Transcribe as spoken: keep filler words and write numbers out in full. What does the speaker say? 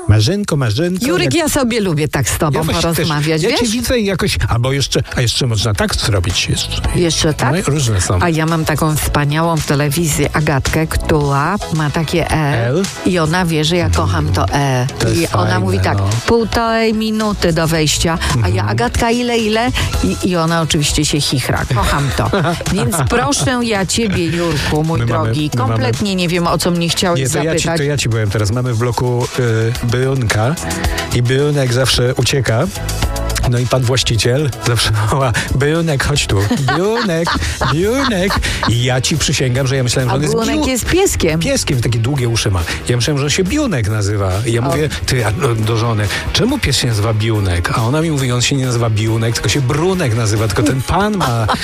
Marzynko, Marzynko. Jurek, jak... ja sobie lubię tak z tobą właśnie porozmawiać, też, ja wiesz? cię widzę i jakoś, albo jeszcze, a jeszcze można tak zrobić jeszcze. Jeszcze tak? No i różne są. A ja mam taką wspaniałą w telewizji Agatkę, która ma takie E L? i ona wie, że ja kocham to E. To jest I ona fajne, mówi tak, no. półtorej minuty do wejścia, a ja Agatka ile, ile? I, i ona oczywiście się chichra. Kocham to. Więc proszę ja ciebie, Jurku, mój My mamy- drogi, my kompletnie nie wiem, o co mnie chciałeś Nie, to ja, zapytać. ci, to ja ci byłem teraz. Mamy w bloku y, Byunka i Byunek zawsze ucieka. No i pan właściciel zawsze woła: Byunek, chodź tu. Byunek, Byunek. I ja ci przysięgam, że ja myślałem, że A on jest Byunek biu- jest pieskiem. pieskiem, takie długie uszy ma. Ja myślałem, że on się Biunek nazywa. I ja mówię, ty, a, no, do żony, czemu pies się nazywa Biunek? A ona mi mówi, on się nie nazywa Biunek, tylko się Brunek nazywa, tylko ten pan ma